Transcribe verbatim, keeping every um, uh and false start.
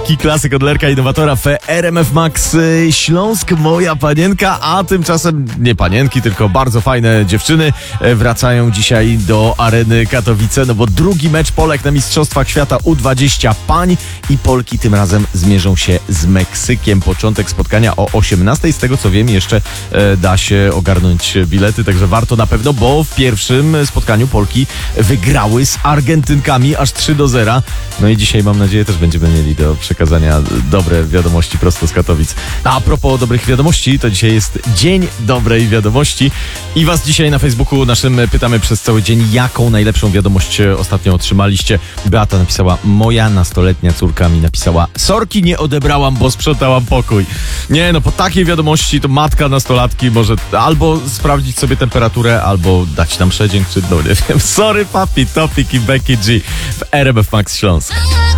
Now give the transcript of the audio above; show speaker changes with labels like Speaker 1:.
Speaker 1: Wielki klasyk od Lerka Innowatora w R M F Max Śląsk, moja panienka, a tymczasem nie panienki, tylko bardzo fajne dziewczyny wracają dzisiaj do areny Katowice, no bo drugi mecz Polek na Mistrzostwach Świata U dwadzieścia pań i Polki tym razem zmierzą się z Meksykiem. Początek spotkania o osiemnastej, z tego co wiem jeszcze e, da się ogarnąć bilety, także warto na pewno, bo w pierwszym spotkaniu Polki wygrały z Argentynkami aż trzy do zera. No i dzisiaj mam nadzieję też będziemy mieli do przekazania dobre wiadomości prosto z Katowic. A propos dobrych wiadomości, to dzisiaj jest Dzień Dobrej Wiadomości i was dzisiaj na Facebooku naszym pytamy przez cały dzień, jaką najlepszą wiadomość ostatnio otrzymaliście. Beata napisała: moja nastoletnia córka mi napisała: sorki, nie odebrałam, bo sprzątałam pokój. Nie no, po takiej wiadomości to matka nastolatki może albo sprawdzić sobie temperaturę, albo dać nam przedzięk, czy no nie wiem. Sorry papi, Topik i Becky G w R M F Max Śląsk.